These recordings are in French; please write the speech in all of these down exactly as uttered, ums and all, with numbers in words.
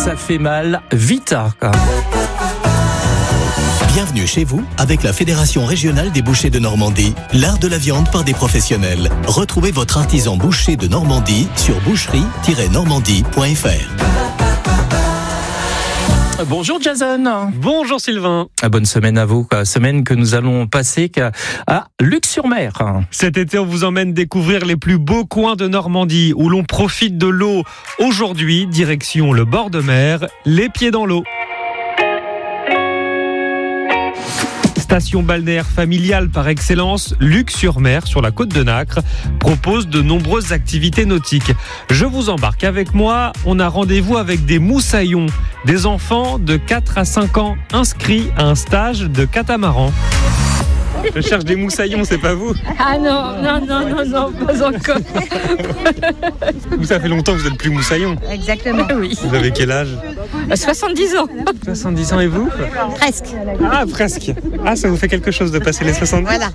ça fait mal, Vita. Bienvenue chez vous avec la Fédération régionale des bouchers de Normandie, l'art de la viande par des professionnels. Retrouvez votre artisan boucher de Normandie sur boucherie tiret normandie point f r. Bonjour Jason. Bonjour Sylvain. Bonne semaine à vous, semaine que nous allons passer à Luc-sur-Mer. Cet été, on vous emmène découvrir les plus beaux coins de Normandie où l'on profite de l'eau. Aujourd'hui, direction le bord de mer, les pieds dans l'eau. Station balnéaire familiale par excellence, Luc-sur-Mer, sur la côte de Nacre, propose de nombreuses activités nautiques. Je vous embarque avec moi, on a rendez-vous avec des moussaillons, des enfants de quatre à cinq ans inscrits à un stage de catamaran. Je cherche des moussaillons, c'est pas vous? Ah non, non, non, non, non, pas encore. Vous, ça fait longtemps que vous êtes plus moussaillon. Exactement. Oui. Vous avez quel âge? soixante-dix ans. soixante-dix ans et vous? Presque. Ah, presque. Ah, ça vous fait quelque chose de passer les soixante-dix? Voilà.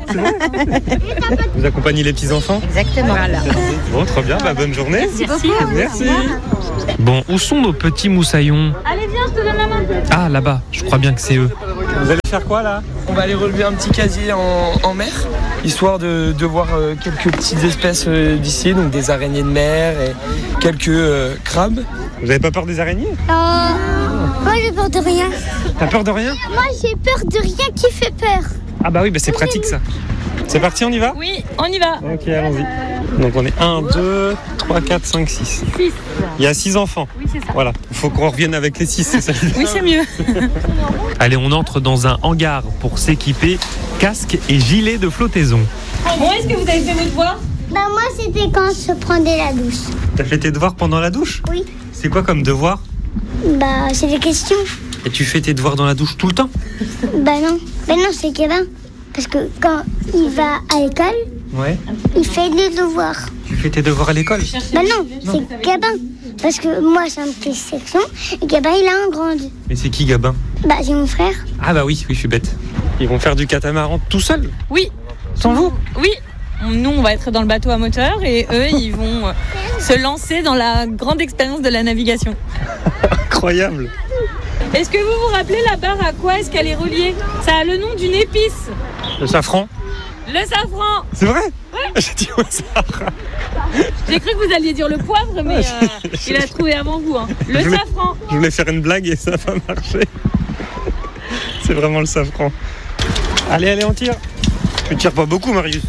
Vous accompagnez les petits-enfants? Exactement. Voilà. Bon, trop bien, bah, bonne journée. Merci. Merci. Bon, où sont nos petits moussaillons? Allez, viens, je te donne la main. Ah, là-bas, je crois bien que c'est eux. Vous allez faire quoi là? On va aller relever un petit casier en, en mer, histoire de, de voir euh, quelques petites espèces euh, d'ici, donc des araignées de mer et quelques euh, crabes. Vous avez pas peur des araignées? Euh, moi j'ai peur de rien. T'as peur de rien? Moi j'ai peur de rien qui fait peur. Ah bah oui, bah c'est pratique ça. C'est parti, on y va? Oui, on y va. Ok, allons-y. Donc on est un, deux, trois, quatre, cinq, six. six. Il y a six enfants. Oui, c'est ça. Voilà, il faut qu'on revienne avec les six, c'est ça? Oui, c'est mieux. Allez, on entre dans un hangar pour s'équiper, casque et gilet de flottaison. Bon, est-ce que vous avez fait vos devoirs? Bah moi c'était quand je prenais la douche. T'as fait tes devoirs pendant la douche? Oui. C'est quoi comme devoir? Bah c'est des questions. Et tu fais tes devoirs dans la douche tout le temps? Bah non. Bah non c'est Gabin. Parce que quand il va à l'école, Ouais. il fait des devoirs. Tu fais tes devoirs à l'école? Bah non, c'est Gabin. Parce que moi j'ai un petit section et Gabin il a un grand. Mais c'est qui Gabin? Bah c'est mon frère. Ah bah oui, oui, je suis bête. Ils vont faire du catamaran tout seuls? Oui. Sans vous? Oui. Nous, on va être dans le bateau à moteur et eux, ils vont euh, se lancer dans la grande expérience de la navigation. Incroyable. Est-ce que vous vous rappelez la barre, à quoi est-ce qu'elle est reliée? Ça a le nom d'une épice. Le safran? Le safran. C'est vrai? Ouais. J'ai dit au safran. J'ai cru que vous alliez dire le poivre, mais euh, il a trouvé avant vous. Hein. Le je voulais, safran. Je voulais faire une blague et ça n'a pas marché. C'est vraiment le safran. Allez, allez, on tire. Tu tires pas beaucoup, Marius.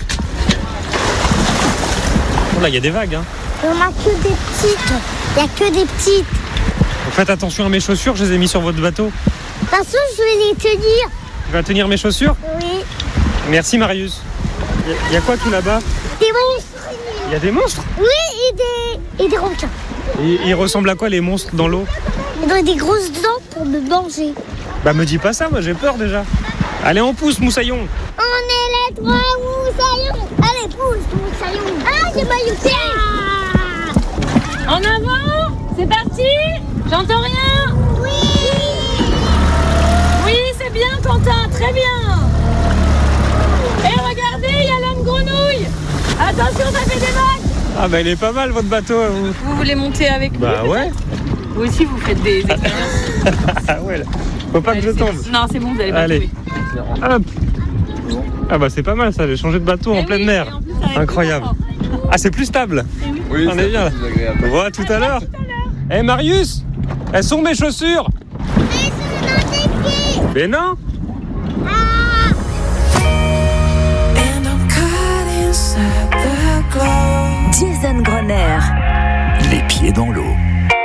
Oh là, il y a des vagues. Hein. On a que des petites. Il y a que des petites. Faites attention à mes chaussures, je les ai mis sur votre bateau. De toute façon, je vais les tenir. Tu vas tenir mes chaussures? Oui. Merci, Marius. Il y a quoi tout là-bas? Des monstres. Il y a des monstres? Oui, et des, et des requins. Et ils ressemblent à quoi les monstres dans l'eau? Ils ont des grosses dents pour me manger. Bah me dis pas ça, moi j'ai peur déjà. Allez, on pousse, moussaillon. On est les trois moussaillons. Allez, pousse, moussaillon. Ah, j'ai mal au pied. En avant. C'est parti. J'entends rien. Oui. Oui, c'est bien, Quentin. Très bien. Et regardez, il y a l'homme grenouille. Attention, ça fait des vagues. Ah bah il est pas mal votre bateau à vous. Vous voulez monter avec Bah lui? ouais. Vous aussi, vous faites des expériences. Ah ouais, là. Faut pas que je tombe. Non, c'est bon, vous allez pas Allez. tomber. Hop. Ah bah c'est pas mal ça, j'ai changé de bateau Eh en pleine oui, mer. et en plus, ça va être Incroyable. plus fort. Ah c'est plus stable. Oui, On est bien là. On voit tout à l'heure. Eh hey, Marius, elles sont mes chaussures? Mais c'est dans tes pieds. Mais non. Jason Grenier. Les pieds dans l'eau.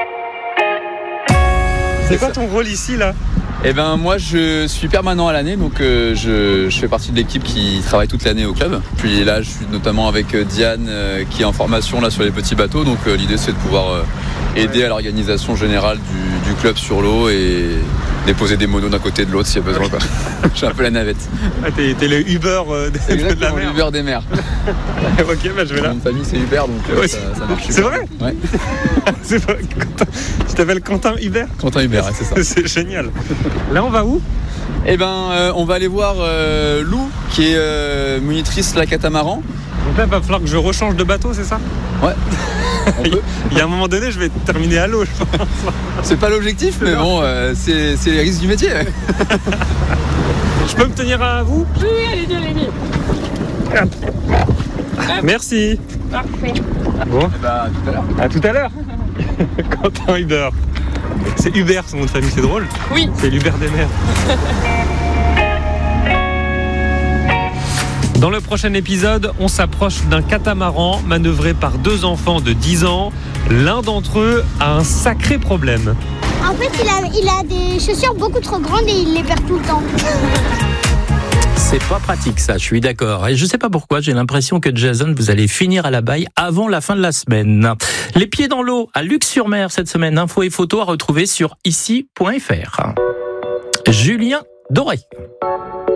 C'est quoi ton rôle ici là? Eh ben moi je suis permanent à l'année, donc euh, je, je fais partie de l'équipe qui travaille toute l'année au club. Puis là je suis notamment avec euh, Diane euh, qui est en formation là sur les petits bateaux, donc euh, l'idée c'est de pouvoir euh, aider à l'organisation générale du, du club sur l'eau et déposer des monos d'un côté et de l'autre s'il y a besoin. Quoi. Je suis un peu la navette. Ah, t'es, t'es le Uber euh, de, de la mer. Uber des mers. Ok, bah je vais là. Mon famille c'est Uber, donc euh, Ouais, ça, ça marche. c'est super. vrai? Ouais. C'est vrai, Quentin. Tu t'appelles Quentin Uber? Quentin Uber, ouais, c'est ça. C'est génial. Là on va où? Eh ben euh, on va aller voir euh, Lou qui est euh, monitrice la catamaran. Donc là il va falloir que je rechange de bateau, c'est ça? Ouais. On peut. Il y a un moment donné, je vais terminer à l'eau, je pense. C'est pas l'objectif, mais bon, euh, c'est, c'est les risques du métier. Je peux me tenir à vous? Oui, allez-y, allez-y. Merci. Parfait. Bon, Eh ben, à tout à l'heure. à tout à l'heure. Quentin Hubert. C'est Hubert, son nom de famille, c'est drôle. Oui. C'est l'Hubert des mers. Dans le prochain épisode, on s'approche d'un catamaran manœuvré par deux enfants de dix ans. L'un d'entre eux a un sacré problème. En fait, il a, il a des chaussures beaucoup trop grandes et il les perd tout le temps. C'est pas pratique ça, je suis d'accord. Et je sais pas pourquoi, j'ai l'impression que Jason, vous allez finir à la baille avant la fin de la semaine. Les pieds dans l'eau à Luc-sur-Mer cette semaine. Infos et photos à retrouver sur ici point f r. Julien Doré.